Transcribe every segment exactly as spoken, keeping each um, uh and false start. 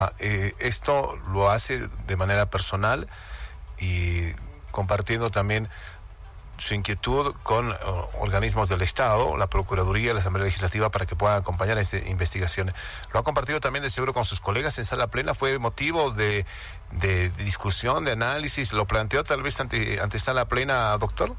Eh, esto lo hace de manera personal y compartiendo también su inquietud con uh, organismos del Estado, la Procuraduría, la Asamblea Legislativa, para que puedan acompañar esta investigación. Lo ha compartido también de seguro con sus colegas en sala plena. ¿Fue motivo de, de, de discusión, de análisis? ¿Lo planteó tal vez ante, ante sala plena, doctor?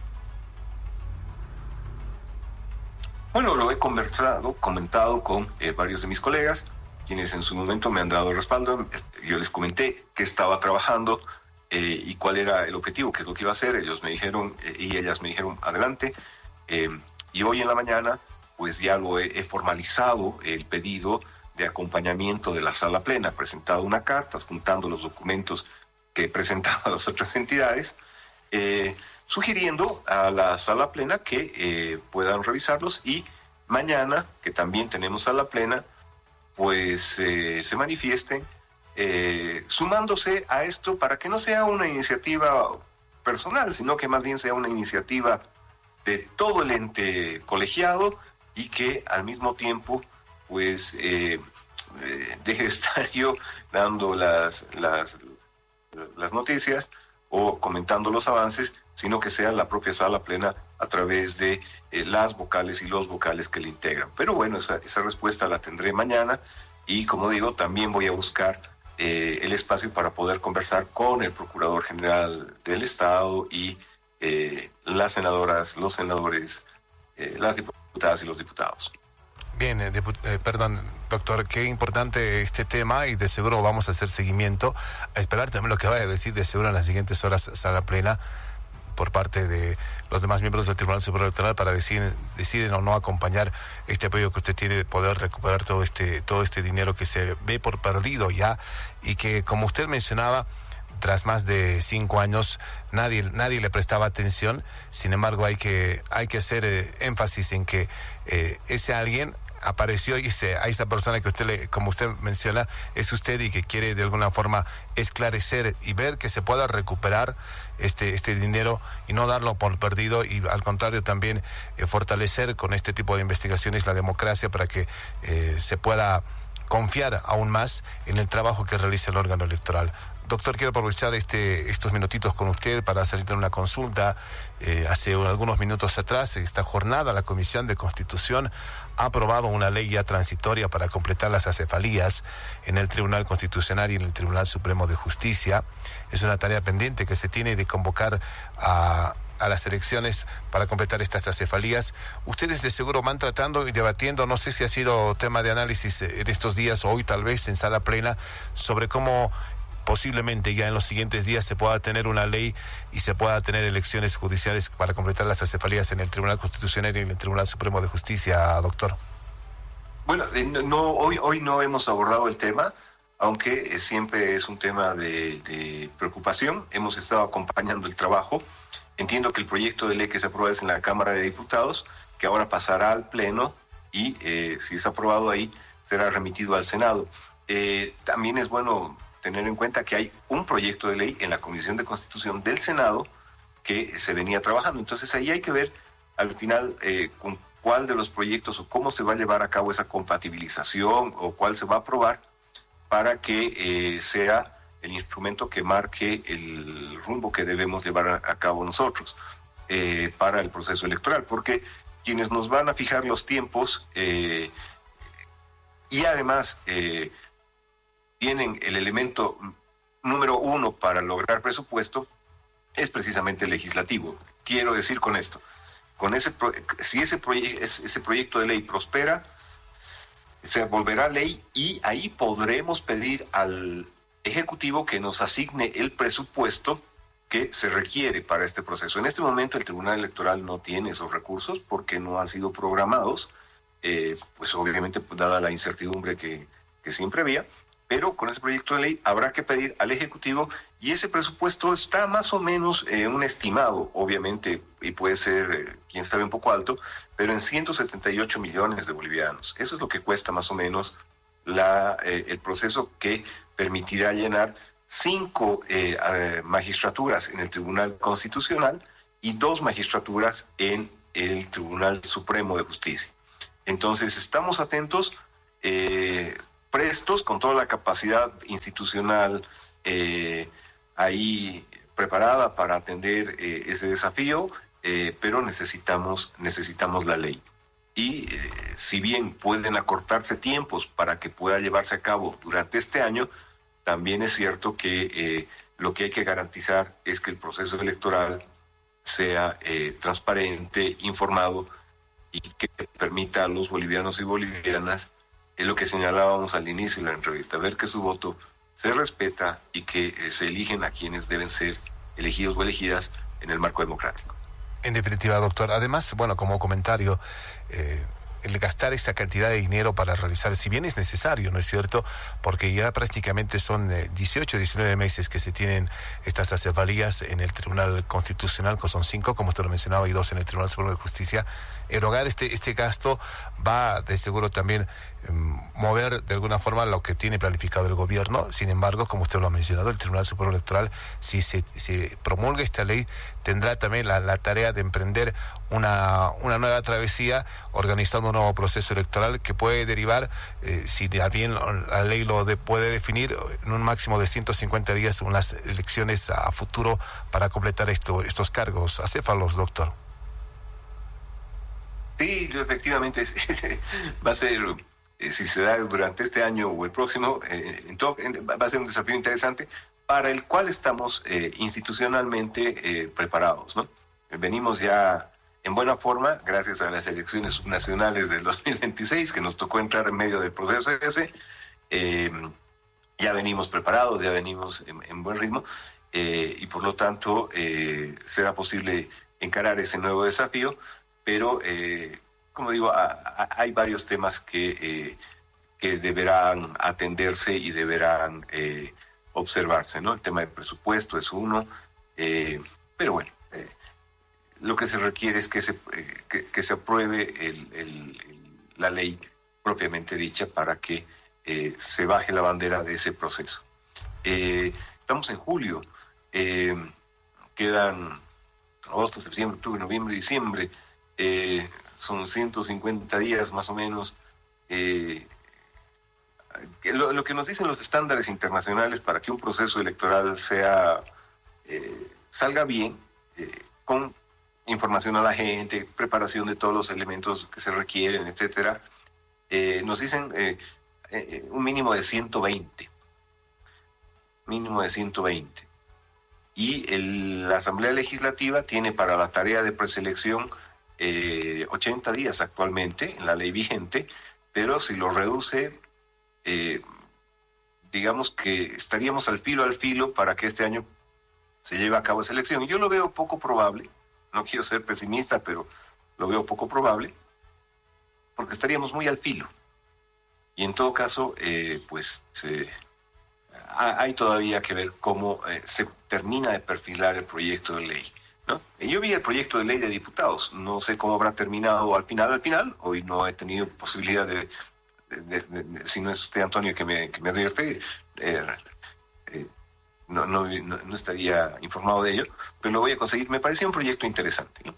Bueno, lo he conversado, comentado con eh, varios de mis colegas, quienes en su momento me han dado respaldo. Yo les comenté que estaba trabajando eh, y cuál era el objetivo, qué es lo que iba a hacer. Ellos me dijeron, eh, y ellas me dijeron, adelante. Eh, y hoy en la mañana, pues ya lo he, he formalizado el pedido de acompañamiento de la sala plena. He presentado una carta, juntando los documentos que he presentado a las otras entidades, eh, sugiriendo a la sala plena que eh, puedan revisarlos, y mañana, que también tenemos sala plena, pues eh, se manifiesten eh, sumándose a esto, para que no sea una iniciativa personal, sino que más bien sea una iniciativa de todo el ente colegiado, y que al mismo tiempo pues eh, eh, deje de estar yo dando las, las, las noticias o comentando los avances, sino que sea la propia sala plena a través de eh, las vocales y los vocales que le integran. Pero bueno, esa, esa respuesta la tendré mañana, y como digo, también voy a buscar eh, el espacio para poder conversar con el Procurador General del Estado y eh, las senadoras, los senadores, eh, las diputadas y los diputados. Bien, eh, diput- eh, perdón, doctor, qué importante este tema, y de seguro vamos a hacer seguimiento, a esperar también lo que vaya a decir de seguro en las siguientes horas sala plena por parte de los demás miembros del Tribunal Superior Electoral, para decir, deciden o no acompañar este apoyo que usted tiene de poder recuperar todo este, todo este dinero que se ve por perdido ya, y que, como usted mencionaba, tras más de cinco años nadie nadie le prestaba atención. Sin embargo, hay que hay que hacer eh, énfasis en que eh, ese alguien apareció, y ese, a esa persona que usted, le, como usted menciona, es usted, y que quiere de alguna forma esclarecer y ver que se pueda recuperar este este dinero y no darlo por perdido, y al contrario también eh, fortalecer con este tipo de investigaciones la democracia, para que eh, se pueda confiar aún más en el trabajo que realiza el órgano electoral. Doctor, quiero aprovechar este, estos minutitos con usted para hacer una consulta. Eh, hace algunos minutos atrás, esta jornada, la Comisión de Constitución ha aprobado una ley ya transitoria para completar las acefalías en el Tribunal Constitucional y en el Tribunal Supremo de Justicia. Es una tarea pendiente que se tiene de convocar a... a las elecciones para completar estas acefalías. Ustedes de seguro van tratando y debatiendo, no sé si ha sido tema de análisis en estos días, o hoy tal vez en sala plena, sobre cómo posiblemente ya en los siguientes días se pueda tener una ley y se pueda tener elecciones judiciales para completar las acefalías en el Tribunal Constitucional y en el Tribunal Supremo de Justicia, doctor. Bueno, eh, no, hoy, hoy no hemos abordado el tema, aunque eh, siempre es un tema de, de preocupación. Hemos estado acompañando el trabajo. Entiendo que el proyecto de ley que se aprueba es en la Cámara de Diputados, que ahora pasará al Pleno, y eh, si es aprobado ahí, será remitido al Senado. Eh, también es bueno tener en cuenta que hay un proyecto de ley en la Comisión de Constitución del Senado que se venía trabajando. Entonces ahí hay que ver al final eh, con cuál de los proyectos o cómo se va a llevar a cabo esa compatibilización, o cuál se va a aprobar para que eh, sea el instrumento que marque el rumbo que debemos llevar a, a cabo nosotros eh, para el proceso electoral, porque quienes nos van a fijar los tiempos eh, y además eh, tienen el elemento número uno para lograr presupuesto es precisamente el legislativo. Quiero decir con esto, con ese si ese, proye ese proyecto de ley prospera, se volverá ley, y ahí podremos pedir al Ejecutivo que nos asigne el presupuesto que se requiere para este proceso. En este momento el Tribunal Electoral no tiene esos recursos porque no han sido programados, eh, pues obviamente pues, dada la incertidumbre que, que siempre había, pero con ese proyecto de ley habrá que pedir al Ejecutivo, y ese presupuesto está más o menos eh, un estimado, obviamente, y puede ser, eh, quién sabe, un poco alto, pero en ciento setenta y ocho millones de bolivianos. Eso es lo que cuesta más o menos la, eh, el proceso que permitirá llenar cinco eh, eh, magistraturas en el Tribunal Constitucional y dos magistraturas en el Tribunal Supremo de Justicia. Entonces, estamos atentos. Eh, prestos, con toda la capacidad institucional eh, ahí preparada para atender eh, ese desafío, eh, pero necesitamos, necesitamos la ley. Y eh, si bien pueden acortarse tiempos para que pueda llevarse a cabo durante este año, también es cierto que eh, lo que hay que garantizar es que el proceso electoral sea eh, transparente, informado y que permita a los bolivianos y bolivianas, es lo que señalábamos al inicio de la entrevista, ver que su voto se respeta y que eh, se eligen a quienes deben ser elegidos o elegidas en el marco democrático. En definitiva, doctor, además, bueno, como comentario, eh, el gastar esta cantidad de dinero para realizar, si bien es necesario, ¿no es cierto? Porque ya prácticamente son eh, dieciocho, diecinueve meses que se tienen estas acefalías en el Tribunal Constitucional, que son cinco, como usted lo mencionaba, y dos en el Tribunal Supremo de Justicia. Erogar este, este gasto va de seguro también eh, mover de alguna forma lo que tiene planificado el gobierno. Sin embargo, como usted lo ha mencionado, el Tribunal Supremo Electoral, si se si promulga esta ley, tendrá también la, la tarea de emprender una, una nueva travesía, organizando un nuevo proceso electoral que puede derivar, eh, si bien la ley lo de, puede definir, en un máximo de ciento cincuenta días unas elecciones a futuro para completar esto, estos cargos acéfalos, doctor. Sí, efectivamente va a ser, eh, si se da durante este año o el próximo, eh, en todo, en, va a ser un desafío interesante para el cual estamos eh, institucionalmente eh, preparados, ¿no? Venimos ya en buena forma, gracias a las elecciones subnacionales del dos mil veintiséis, que nos tocó entrar en medio del proceso ese, eh, ya venimos preparados, ya venimos en, en buen ritmo, eh, y por lo tanto eh, será posible encarar ese nuevo desafío. Pero, eh, como digo, a, a, hay varios temas que, eh, que deberán atenderse y deberán eh, observarse, ¿no? El tema del presupuesto es uno, eh, pero bueno, eh, lo que se requiere es que se, eh, que, que se apruebe el, el, el, la ley propiamente dicha para que eh, se baje la bandera de ese proceso. Eh, estamos en julio, eh, quedan agosto, septiembre, octubre, noviembre, diciembre. Eh, son ciento cincuenta días más o menos. Eh, lo, lo que nos dicen los estándares internacionales para que un proceso electoral sea eh, salga bien, eh, con información a la gente, preparación de todos los elementos que se requieren, etcétera, eh, nos dicen eh, eh, un mínimo de ciento veinte. Mínimo de ciento veinte. Y el, la Asamblea Legislativa tiene para la tarea de preselección Eh, ochenta días actualmente en la ley vigente, pero si lo reduce, eh, digamos que estaríamos al filo al filo para que este año se lleve a cabo esa elección. Yo lo veo poco probable, no quiero ser pesimista, pero lo veo poco probable, porque estaríamos muy al filo. Y en todo caso, eh, pues eh, hay todavía que ver cómo eh, se termina de perfilar el proyecto de ley, ¿no? Yo vi el proyecto de ley de diputados, no sé cómo habrá terminado al final, al final, hoy no he tenido posibilidad de, de, de, de, de si no es usted, Antonio, que me, que me advierte, eh, eh, no, no, no, no estaría informado de ello, pero lo voy a conseguir. Me pareció un proyecto interesante, ¿no?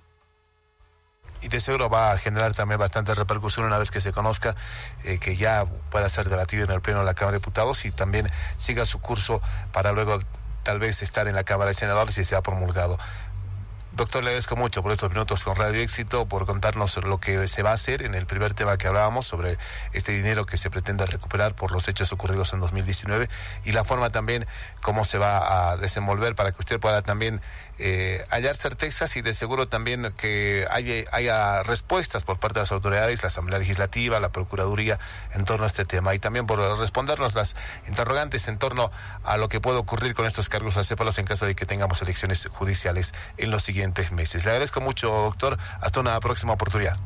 Y de seguro va a generar también bastante repercusión una vez que se conozca, eh, que ya pueda ser debatido en el Pleno de la Cámara de Diputados y también siga su curso para luego tal vez estar en la Cámara de Senadores y sea promulgado. Doctor, le agradezco mucho por estos minutos con Radio Éxito, por contarnos lo que se va a hacer en el primer tema que hablábamos sobre este dinero que se pretende recuperar por los hechos ocurridos en dos mil diecinueve y la forma también cómo se va a desenvolver para que usted pueda también eh, hallar certezas y de seguro también que haya, haya respuestas por parte de las autoridades, la Asamblea Legislativa, la Procuraduría en torno a este tema y también por respondernos las interrogantes en torno a lo que puede ocurrir con estos cargos acéfalos en caso de que tengamos elecciones judiciales en los siguientes meses. Le agradezco mucho, doctor. Hasta una próxima oportunidad.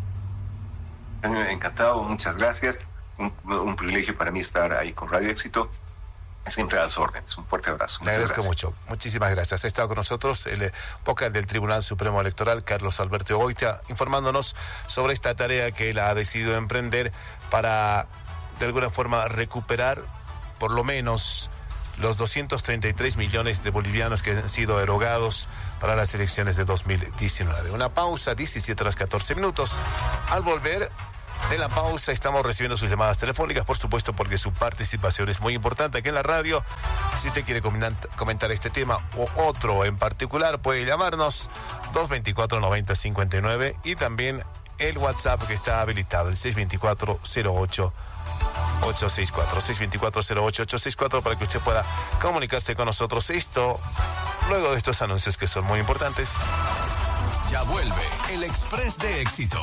Encantado, muchas gracias. Un, un privilegio para mí estar ahí con Radio Éxito. Siempre a las órdenes. Un fuerte abrazo. Le agradezco mucho. Muchísimas gracias. Ha estado con nosotros el vocal del Tribunal Supremo Electoral, Carlos Alberto Goitia, informándonos sobre esta tarea que él ha decidido emprender para, de alguna forma, recuperar por lo menos los doscientos treinta y tres millones de bolivianos que han sido erogados para las elecciones de dos mil diecinueve. Una pausa, diecisiete horas catorce minutos. Al volver, de la pausa estamos recibiendo sus llamadas telefónicas, por supuesto, porque su participación es muy importante aquí en la radio. Si usted quiere comentar este tema o otro en particular, puede llamarnos dos veinticuatro, noventa cincuenta y nueve y también el WhatsApp que está habilitado, el seis veinticuatro, cero ocho ocho seis cuatro, seis veinticuatro, cero ocho ocho seis cuatro, para que usted pueda comunicarse con nosotros. Esto, luego de estos anuncios que son muy importantes. Ya vuelve el Express de Éxito.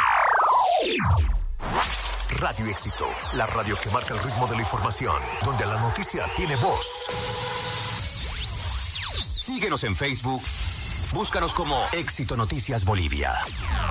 Radio Éxito, la radio que marca el ritmo de la información, donde la noticia tiene voz. Síguenos en Facebook, búscanos como Éxito Noticias Bolivia.